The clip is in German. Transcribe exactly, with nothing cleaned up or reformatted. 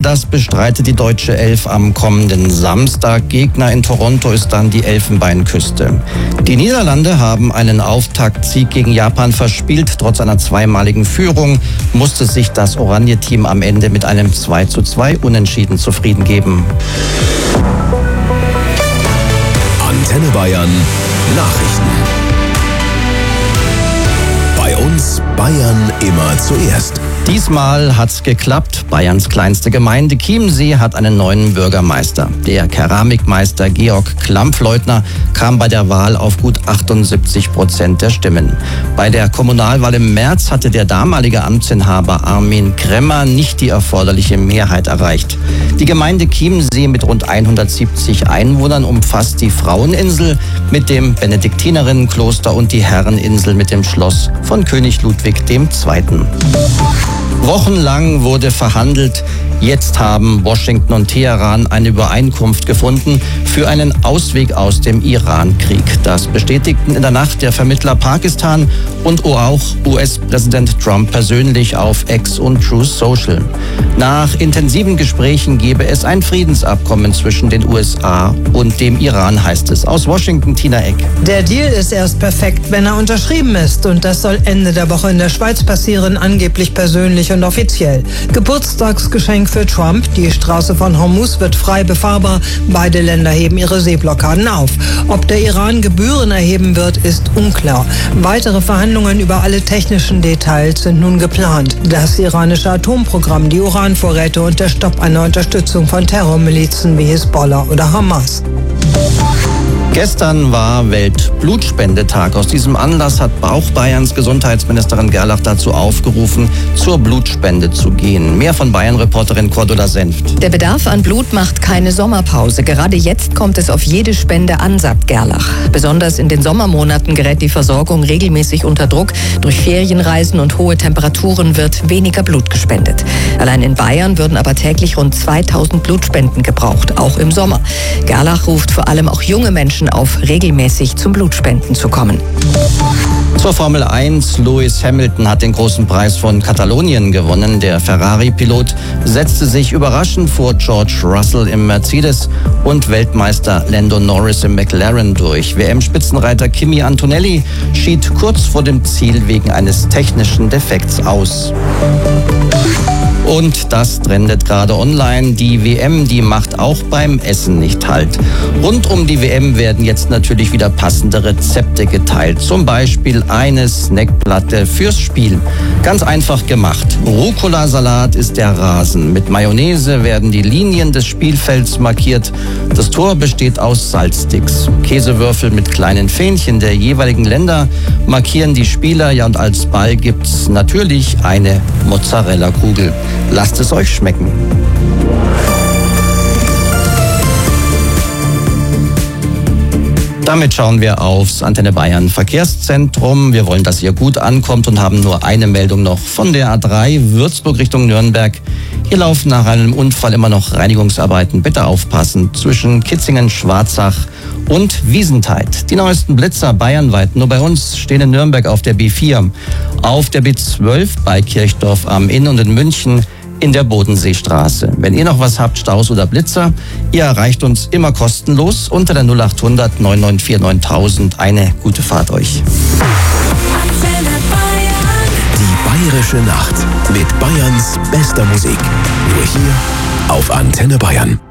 das bestreitet die deutsche Elf am kommenden Samstag. Gegner in Toronto ist dann die Elfenbeinküste. Die Niederlande haben einen Auftaktsieg gegen Japan verspielt. Trotz einer zweimaligen Führung musste sich das Oranje-Team am Ende mit einem zwei zu zwei Unentschieden zufrieden geben. Antenne Bayern Nachrichten. Bei uns Bayern immer zuerst. Diesmal hat's geklappt. Bayerns kleinste Gemeinde Chiemsee hat einen neuen Bürgermeister. Der Keramikmeister Georg Klampfleutner kam bei der Wahl auf gut achtundsiebzig Prozent der Stimmen. Bei der Kommunalwahl im März hatte der damalige Amtsinhaber Armin Kremmer nicht die erforderliche Mehrheit erreicht. Die Gemeinde Chiemsee mit rund hundertsiebzig Einwohnern umfasst die Fraueninsel mit dem Benediktinerinnenkloster und die Herreninsel mit dem Schloss von König Ludwig der Zweite. Wochenlang wurde verhandelt. Jetzt haben Washington und Teheran eine Übereinkunft gefunden für einen Ausweg aus dem Iran-Krieg. Das bestätigten in der Nacht der Vermittler Pakistan und auch U S-Präsident Trump persönlich auf X und Truth Social. Nach intensiven Gesprächen gebe es ein Friedensabkommen zwischen den U S A und dem Iran, heißt es. Aus Washington, Tina Eck. Der Deal ist erst perfekt, wenn er unterschrieben ist. Und das soll Ende der Woche in der Schweiz passieren, angeblich persönlich und offiziell. Geburtstagsgeschenk für Trump. Die Straße von Hormuz wird frei befahrbar. Beide Länder heben ihre Seeblockaden auf. Ob der Iran Gebühren erheben wird, ist unklar. Weitere Verhandlungen über alle technischen Details sind nun geplant. Das iranische Atomprogramm, die Uranvorräte und der Stopp einer Unterstützung von Terrormilizen wie Hisbollah oder Hamas. Gestern war Weltblutspendetag. Aus diesem Anlass hat auch Bayerns Gesundheitsministerin Gerlach dazu aufgerufen, zur Blutspende zu gehen. Mehr von Bayern-Reporterin Cordula Senft. Der Bedarf an Blut macht keine Sommerpause. Gerade jetzt kommt es auf jede Spende an, sagt Gerlach. Besonders in den Sommermonaten gerät die Versorgung regelmäßig unter Druck. Durch Ferienreisen und hohe Temperaturen wird weniger Blut gespendet. Allein in Bayern würden aber täglich rund zweitausend Blutspenden gebraucht, auch im Sommer. Gerlach ruft vor allem auch junge Menschen auf, regelmäßig zum Blutspenden zu kommen. Zur Formel eins. Lewis Hamilton hat den großen Preis von Katalonien gewonnen. Der Ferrari-Pilot setzte sich überraschend vor George Russell im Mercedes und Weltmeister Lando Norris im McLaren durch. W M-Spitzenreiter Kimi Antonelli schied kurz vor dem Ziel wegen eines technischen Defekts aus. Und das trendet gerade online. Die W M, die macht auch beim Essen nicht Halt. Rund um die W M werden jetzt natürlich wieder passende Rezepte geteilt. Zum Beispiel eine Snackplatte fürs Spiel. Ganz einfach gemacht. Rucola-Salat ist der Rasen. Mit Mayonnaise werden die Linien des Spielfelds markiert. Das Tor besteht aus Salzsticks. Käsewürfel mit kleinen Fähnchen der jeweiligen Länder markieren die Spieler. Ja, und als Ball gibt's natürlich eine Mozzarella-Kugel. Lasst es euch schmecken. Damit schauen wir aufs Antenne Bayern Verkehrszentrum. Wir wollen, dass ihr gut ankommt und haben nur eine Meldung noch von der A drei Würzburg Richtung Nürnberg. Hier laufen nach einem Unfall immer noch Reinigungsarbeiten. Bitte aufpassen zwischen Kitzingen, Schwarzach und Wiesentheit. Die neuesten Blitzer bayernweit. Nur bei uns stehen in Nürnberg auf der B vier, auf der B zwölf bei Kirchdorf am Inn und in München in der Bodenseestraße. Wenn ihr noch was habt, Staus oder Blitzer, ihr erreicht uns immer kostenlos unter der null acht hundert neun neun vier neuntausend. Eine gute Fahrt euch. Die bayerische Nacht mit Bayerns bester Musik. Nur hier auf Antenne Bayern.